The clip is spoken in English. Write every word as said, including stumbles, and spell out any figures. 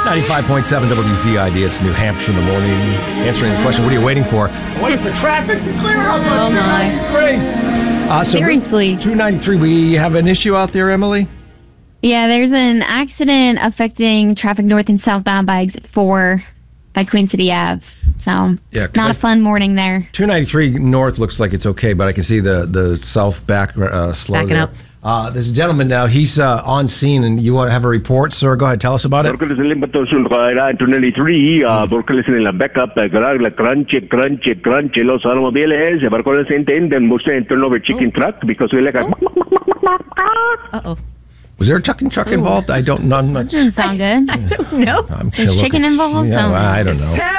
ninety-five point seven W Z I D. It's New Hampshire in the morning. Answering the question, what are you waiting for? I'm waiting for traffic to clear up. Oh, my. Great. Uh, so Seriously. two ninety-three, we have an issue out there, Emily? Yeah, there's an accident affecting traffic north and southbound by exit four by Queen City Ave. So, Yeah, 'cause not I- a fun morning there. two ninety-three north looks like it's okay, but I can see the, the south back uh, slow Backing there. up. Uh, there's a gentleman now. He's uh, on scene, and you want to have a report, sir? Go ahead. Tell us about it. Porque sa limbat to sul kaira two ninety-three, uh, porque sa nila backup, uh, garag la crunch, crunch, crunch, los automobiles, barko la senten, then most in turn over chicken truck because we like a... Uh-oh. Was there a chucking truck involved? I don't know. I'm not, Doesn't sound good. I don't know. I'm Is chicken involved? Yeah, So- well, I don't know.